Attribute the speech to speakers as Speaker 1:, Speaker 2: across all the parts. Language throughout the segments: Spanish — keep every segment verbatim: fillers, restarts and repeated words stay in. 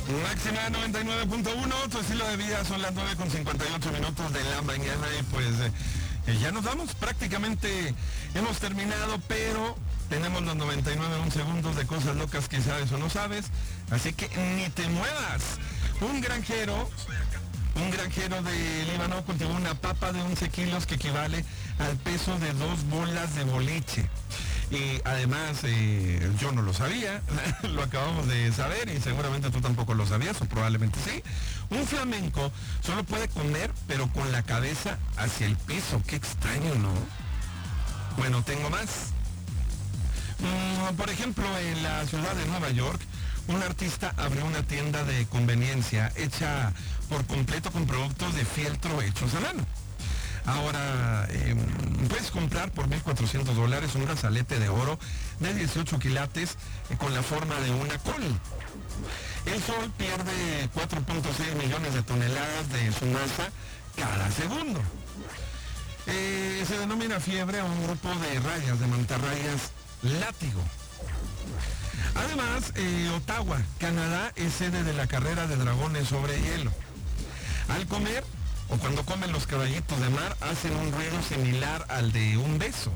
Speaker 1: Máxima noventa y nueve punto uno, tu estilo de vida, son las nueve con cincuenta y ocho minutos de la mañana y pues eh, ya nos vamos, prácticamente hemos terminado, pero tenemos los noventa y nueve un segundos de cosas locas que sabes o no sabes, así que ni te muevas. Un granjero, un granjero de Líbano cultivó una papa de once kilos que equivale al peso de dos bolas de boliche. Y además, eh, yo no lo sabía, lo acabamos de saber y seguramente tú tampoco lo sabías, o probablemente sí. Un flamenco solo puede comer, pero con la cabeza hacia el piso. Qué extraño, ¿no? Bueno, tengo más. Mm, por ejemplo, en la ciudad de Nueva York, un artista abrió una tienda de conveniencia hecha por completo con productos de fieltro hechos a mano. Ahora, eh, puedes comprar por mil cuatrocientos dólares un brazalete de oro de dieciocho quilates eh, con la forma de una col. El Sol pierde cuatro punto seis millones de toneladas de su masa cada segundo. Eh, se denomina fiebre a un grupo de rayas, de mantarrayas látigo. Además, eh, Ottawa, Canadá, es sede de la carrera de dragones sobre hielo. Al comer, o cuando comen los caballitos de mar, hacen un ruido similar al de un beso.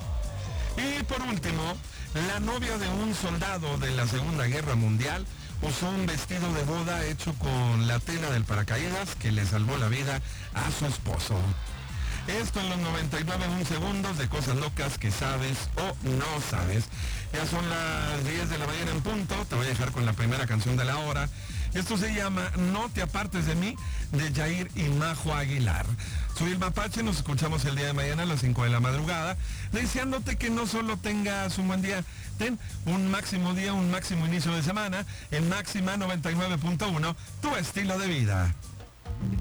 Speaker 1: Y por último, la novia de un soldado de la Segunda Guerra Mundial usó un vestido de boda hecho con la tela del paracaídas que le salvó la vida a su esposo. Esto en los noventa y nueve un segundos de cosas locas que sabes o no sabes. Ya son las diez de la mañana en punto, te voy a dejar con la primera canción de la hora. Esto se llama No te apartes de mí, de Jair y Majo Aguilar. Soy el Mapache, nos escuchamos el día de mañana a las cinco de la madrugada, deseándote que no solo tengas un buen día, ten un máximo día, un máximo inicio de semana, en Máxima noventa y nueve punto uno, tu estilo de vida.